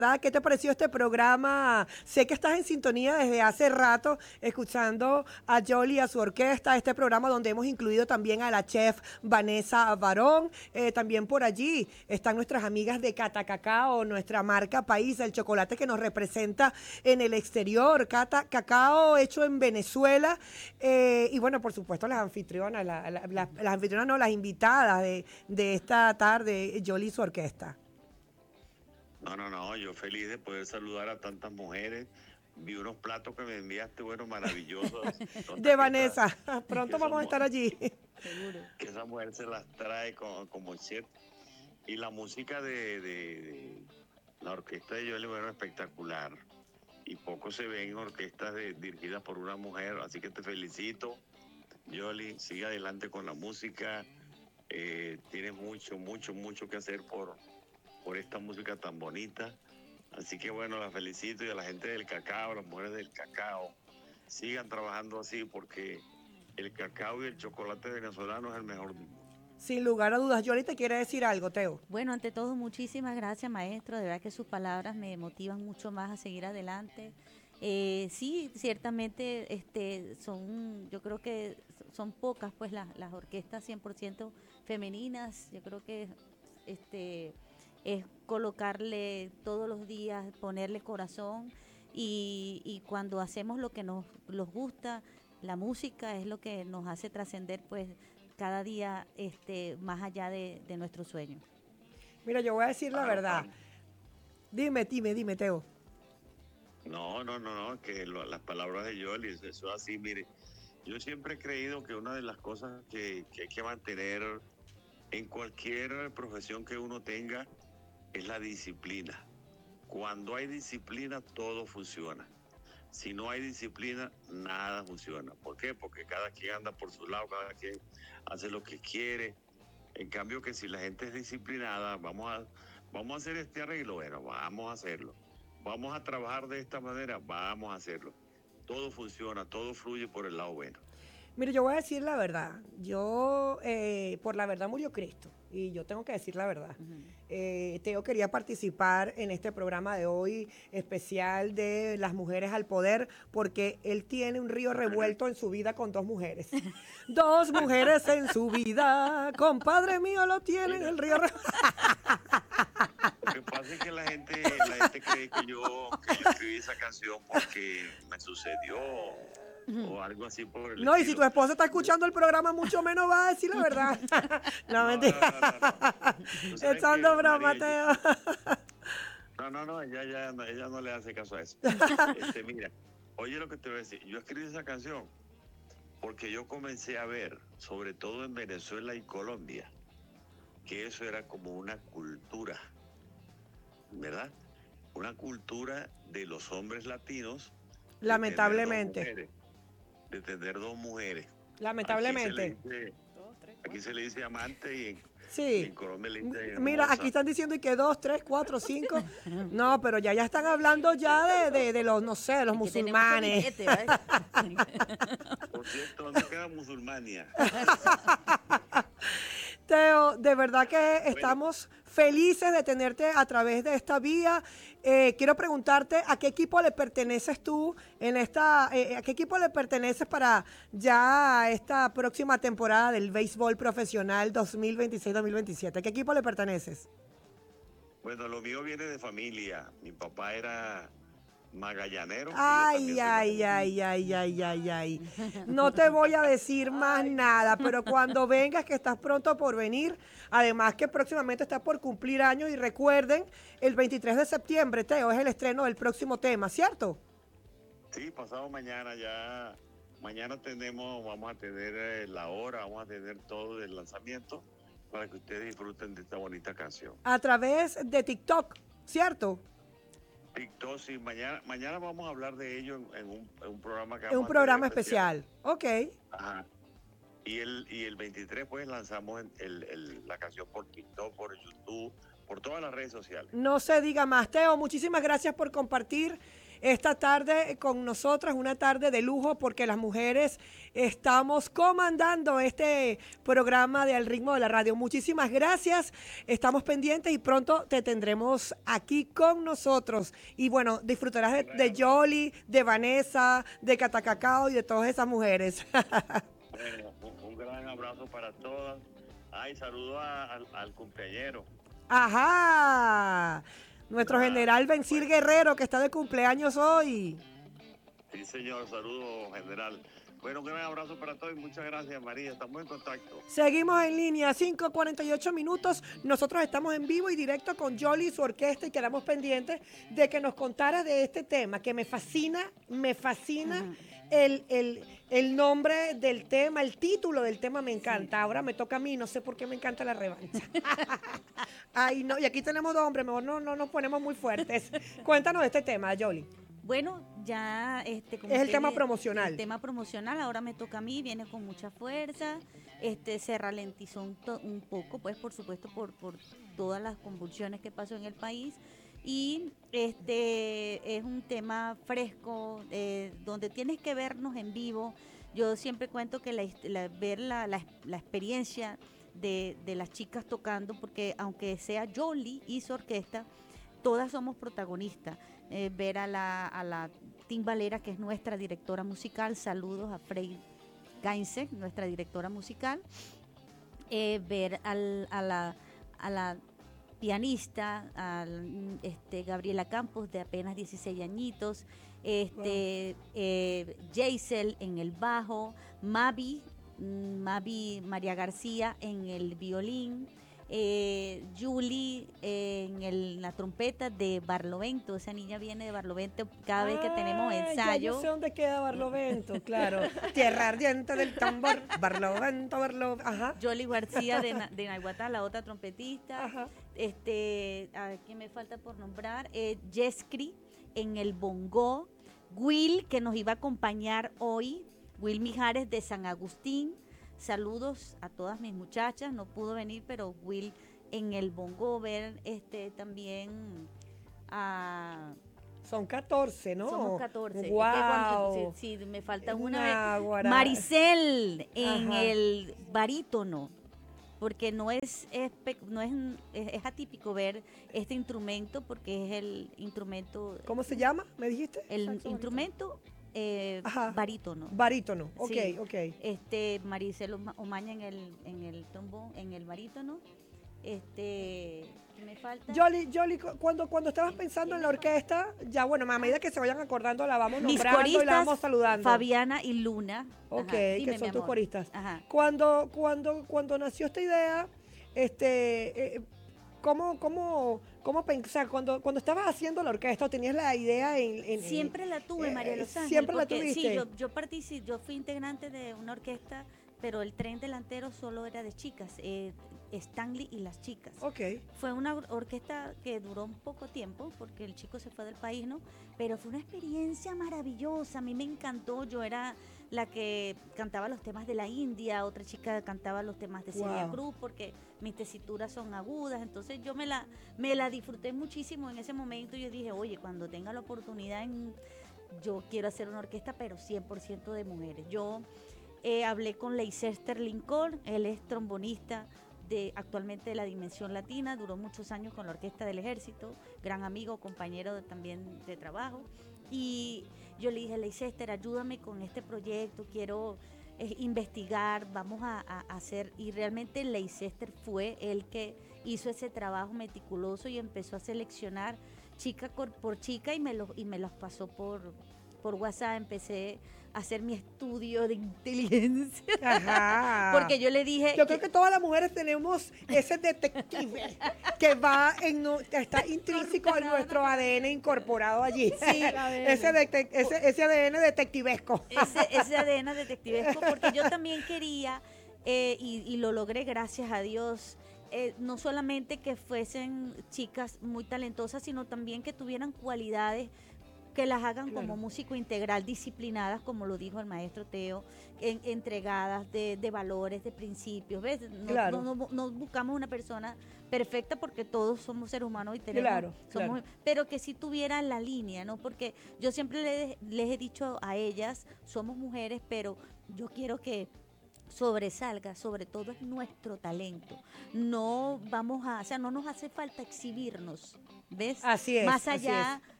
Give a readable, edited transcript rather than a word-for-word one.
¿Qué te pareció este programa? Sé que estás en sintonía desde hace rato, escuchando a Yoli y a su orquesta, este programa donde hemos incluido también a la chef Vanessa Barón. También por allí están nuestras amigas de Cata Cacao, nuestra marca país, el chocolate que nos representa en el exterior. Cata Cacao hecho en Venezuela. Y bueno, por supuesto, las anfitrionas, las anfitrionas no, las invitadas de esta tarde, Yoli y su orquesta. No, no, no, yo feliz de poder saludar a tantas mujeres. Vi unos platos que me enviaste, bueno, maravillosos. De Vanessa, pronto vamos a estar allí. Seguro. Que esa mujer se las trae como chef. Y la música de la orquesta de Yoli, bueno, espectacular. Y poco se ven orquestas dirigidas por una mujer, así que te felicito. Yoli, sigue adelante con la música. Tienes mucho, mucho, mucho que hacer por esta música tan bonita. Así que bueno, la felicito, y a la gente del cacao, las mujeres del cacao, sigan trabajando así, porque el cacao y el chocolate venezolano es el mejor mundo. Sin lugar a dudas. Yoli te quiere decir algo, Teo. Bueno, ante todo, muchísimas gracias, maestro. De verdad que sus palabras me motivan mucho más a seguir adelante. Sí, ciertamente, yo creo que son pocas, pues, las orquestas 100% femeninas. Yo creo que es colocarle todos los días, ponerle corazón, y cuando hacemos lo que nos gusta, la música es lo que nos hace trascender, pues, cada día más allá de nuestro sueño. Mira, yo voy a decir la verdad. Dime, Teo. No, que las palabras de Yoli, eso es así, mire. Yo siempre he creído que una de las cosas que hay que mantener en cualquier profesión que uno tenga es la disciplina. Cuando hay disciplina, todo funciona. Si no hay disciplina, nada funciona. ¿Por qué? Porque cada quien anda por su lado, cada quien hace lo que quiere. En cambio, que si la gente es disciplinada, vamos a hacer este arreglo, bueno, vamos a hacerlo. Vamos a trabajar de esta manera, vamos a hacerlo. Todo funciona, todo fluye por el lado bueno. Mire, yo voy a decir la verdad. Por la verdad murió Cristo. Y yo tengo que decir la verdad. Teo quería participar en este programa de hoy especial de las mujeres al poder, porque él tiene un río revuelto en su vida con dos mujeres. Dos mujeres en su vida, compadre mío, lo tienen el río revuelto. Lo que pasa es que la gente cree que yo escribí esa canción porque me sucedió o algo así por el No, y estilo. si tu esposa está escuchando el programa, mucho menos va a decir la verdad. No, mentira. Echando broma, Teo. No, ella no le hace caso a eso. Mira, oye lo que te voy a decir. Yo escribí esa canción porque yo comencé a ver, sobre todo en Venezuela y Colombia, que eso era como una cultura, ¿verdad? Una cultura de los hombres latinos. Lamentablemente. De tener dos mujeres. Lamentablemente. Aquí se le dice amante y sí. En Colombia le dice mira, hermosa. Aquí están diciendo y que 2, 3, 4, 5. No, pero ya están hablando ya de los, no sé, de los musulmanes. Por cierto, ¿dónde queda Musulmania? Teo, de verdad que estamos felices de tenerte a través de esta vía. Quiero preguntarte a qué equipo le perteneces tú a qué equipo le perteneces para ya esta próxima temporada del béisbol profesional 2026-2027. ¿A qué equipo le perteneces? Bueno, lo mío viene de familia. Mi papá era magallanero. Ay. No te voy a decir más nada, pero cuando vengas, que estás pronto por venir, además que próximamente estás por cumplir años, y recuerden, el 23 de septiembre, Teo, es el estreno del próximo tema, ¿cierto? Sí, pasado mañana ya. Mañana vamos a tener la hora, vamos a tener todo el lanzamiento para que ustedes disfruten de esta bonita canción. A través de TikTok, ¿cierto? TikTok, sí, mañana vamos a hablar de ello en un programa que vamos a tener. Un programa especial. Ok. Ajá. Y el 23 pues lanzamos la canción por TikTok, por YouTube, por todas las redes sociales. No se diga más. Teo, muchísimas gracias por compartir esta tarde con nosotras, una tarde de lujo porque las mujeres estamos comandando este programa de Al Ritmo de la Radio. Muchísimas gracias, estamos pendientes y pronto te tendremos aquí con nosotros. Y bueno, disfrutarás de Yoli, de Vanessa, de Catacacao y de todas esas mujeres. Bueno, un gran abrazo para todas. Ay, saludo al cumpleañero. Ajá, nuestro general Vencir Guerrero que está de cumpleaños hoy. Sí, señor, saludo general. Bueno, un gran abrazo para todos y muchas gracias, María. Estamos en contacto. Seguimos en línea, 5:48 minutos. Nosotros estamos en vivo y directo con Yoli y su orquesta y quedamos pendientes de que nos contara de este tema que me fascina el nombre del tema, el título del tema me encanta. Ahora me toca a mí, no sé por qué me encanta la revancha. Ay, no, y aquí tenemos dos hombres, mejor no nos ponemos muy fuertes. Cuéntanos de este tema, Yoli. Bueno, ya como es el tema promocional. El tema promocional, ahora me toca a mí, viene con mucha fuerza. Se ralentizó un poco, pues por supuesto por todas las convulsiones que pasó en el país. Y es un tema fresco, donde tienes que vernos en vivo. Yo siempre cuento que ver la experiencia de las chicas tocando, porque aunque sea Yoli y su orquesta, todas somos protagonistas. Ver a la timbalera, que es nuestra directora musical, saludos a Frey Gainse, nuestra directora musical, ver a la pianista, Gabriela Campos, de apenas 16 añitos, Jaisel en el bajo, Mavi María García en el violín, Julie en la trompeta de Barlovento. Esa niña viene de Barlovento cada vez que tenemos ensayo. Ya yo sé dónde queda Barlovento, claro. Tierra ardiente del tambor, Barlovento. Ajá. Jolie García de Naiguatá, la otra trompetista. Ajá. ¿Quién me falta por nombrar? Jeskri en el bongo. Will, que nos iba a acompañar hoy, Will Mijares de San Agustín. Saludos a todas mis muchachas, no pudo venir, pero Will en el bongo, ver también a... Son 14, ¿no? Somos 14. Wow. Sí, me falta una vez. Guara. Maricel en Ajá. el barítono, porque no es atípico ver este instrumento, porque es el instrumento... ¿Cómo se llama? ¿Me dijiste? El instrumento... barítono. Barítono, ok, Sí. ok. Maricel Omaña en el trombón, en el barítono. ¿Qué me falta? Yoli, cuando estabas pensando en la orquesta, ya bueno, a medida que se vayan acordando la vamos Mis nombrando y la coristas, vamos saludando. Fabiana y Luna. Ok, Ajá, dime, que mi son tus amor. coristas. Ajá. Cuando nació esta idea, ¿cómo pensar? Cuando estabas haciendo la orquesta, ¿tenías la idea Siempre la tuve, María Los Ángeles. ¿Siempre la porque, tuviste? Sí, yo fui integrante de una orquesta, pero el tren delantero solo era de chicas, Stanley y las chicas. Ok. Fue una orquesta que duró un poco tiempo, porque el chico se fue del país, ¿no? Pero fue una experiencia maravillosa, a mí me encantó. Yo era la que cantaba los temas de la India, otra chica cantaba los temas de Celia Wow. Cruz, porque mis tesituras son agudas. Entonces yo me la disfruté muchísimo en ese momento. Yo dije, oye, cuando tenga la oportunidad, yo quiero hacer una orquesta, pero 100% de mujeres. Yo hablé con Leicester Lincoln, él es trombonista actualmente de la Dimensión Latina, duró muchos años con la Orquesta del Ejército, gran amigo, compañero también de trabajo. Y yo le dije, Leicester, ayúdame con este proyecto, quiero investigar, vamos a hacer. Y realmente Leicester fue el que hizo ese trabajo meticuloso y empezó a seleccionar chica por chica y me los pasó por WhatsApp. Empecé a hacer mi estudio de inteligencia. Ajá. Porque yo le dije... Yo creo que todas las mujeres tenemos ese detective que está intrínseco en nuestro ADN incorporado allí. Sí, ese ADN detectivesco. Ese ADN detectivesco, porque yo también quería, y lo logré gracias a Dios, no solamente que fuesen chicas muy talentosas, sino también que tuvieran cualidades que las hagan Claro. como músico integral, disciplinadas, como lo dijo el maestro Teo, entregadas de valores, de principios, ¿ves? Claro. No buscamos una persona perfecta porque todos somos seres humanos y tenemos, Claro, somos, claro. pero que sí tuvieran la línea, ¿no? Porque yo siempre les he dicho a ellas, somos mujeres, pero yo quiero que sobresalga, sobre todo es nuestro talento. No vamos a, o sea, no nos hace falta exhibirnos, ¿ves? Así es, Más así es. allá